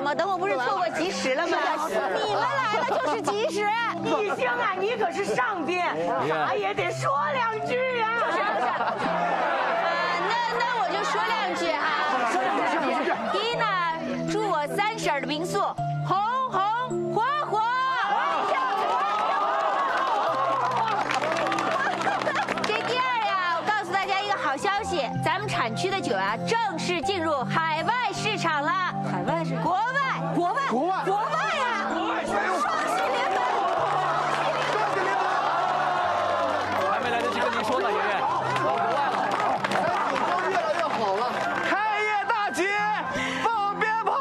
么？等我不是错过吉时了吗？你们来了就是吉时。 一星啊，你可是上宾，啥也得说2句啊。 那我就说2句哈。说2句。第一呢，祝我3婶的民宿红红火火。这第二呀，我告诉大家一个好消息，咱们产区的酒啊，正式进入海外市场了。海外是国外呀！双喜临门。 还没来得及跟您说呢，爷爷，到国外了。 越来越好了。 开业大吉，放鞭炮！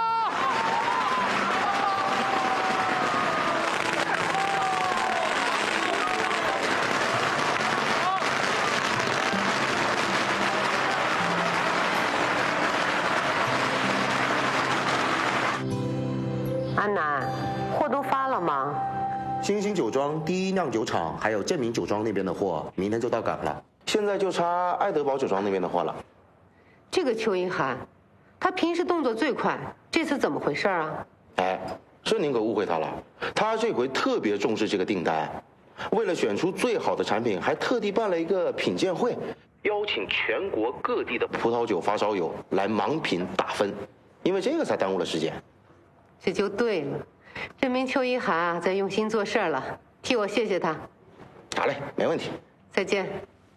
安南，货都发了吗？ 星星酒庄第一酿酒厂还有正明酒庄那边的货，明天就到港了。现在就差爱德堡酒庄那边的货了。 这个邱一涵，他平时动作最快，这次怎么回事啊？ 哎，这您可误会他了，他这回特别重视这个订单，为了选出最好的产品，还特地办了一个品鉴会，邀请全国各地的葡萄酒发烧友来盲品打分，因为这个才耽误了时间。 这就对了，证明邱一涵啊在用心做事了，替我谢谢他。 好嘞，没问题。 再见。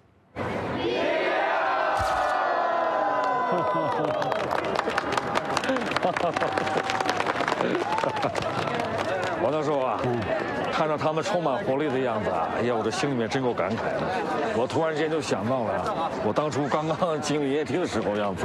王教授啊，看着他们充满活力的样子啊，哎呀，我这心里面真够感慨的。我突然间就想到了我当初刚刚进营业厅的时候样子。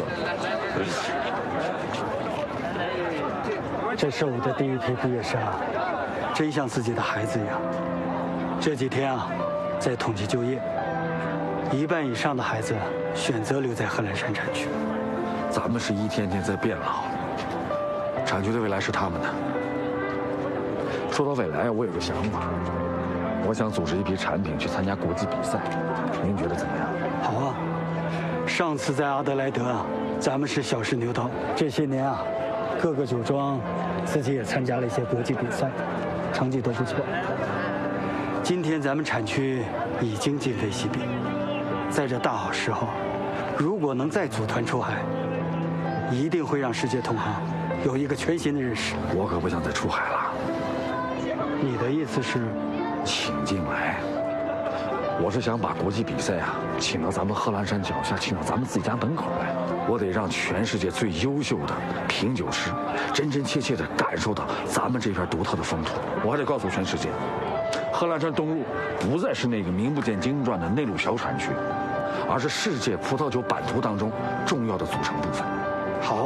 这是我的第一批毕业生啊，真像自己的孩子一样。这几天啊，在统计就业，1半以上的孩子选择留在贺兰山产区。 咱们是一天天在变老，产区的未来是他们的。说到未来，我有个想法，我想组织一批产品去参加国际比赛，您觉得怎么样？ 好啊，上次在阿德莱德啊，咱们是小试牛刀。这些年啊，各个酒庄自己也参加了一些国际比赛，成绩都不错。今天咱们产区已经今非昔比，在这大好时候，如果能再组团出海，一定会让世界同行有一个全新的认识。 我可不想再出海了。 你的意思是， 请进来？我是想把国际比赛啊，请到咱们贺兰山脚下，请到咱们自己家门口来。我得让全世界最优秀的品酒师，真真切切地感受到咱们这片独特的风土。我还得告诉全世界，贺兰山东路不再是那个名不见经传的内陆小产区，而是世界葡萄酒版图当中重要的组成部分。 好。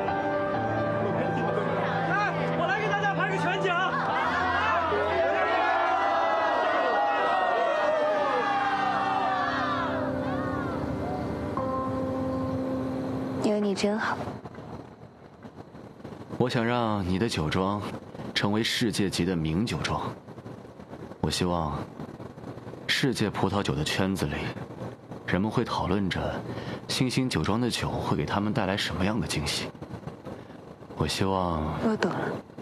我来给大家拍个全景。 有你真好。 我想让你的酒庄成为世界级的名酒庄。我希望世界葡萄酒的圈子里，人们会讨论着星星酒庄的酒会给他们带来什么样的惊喜。我希望…… 我懂了。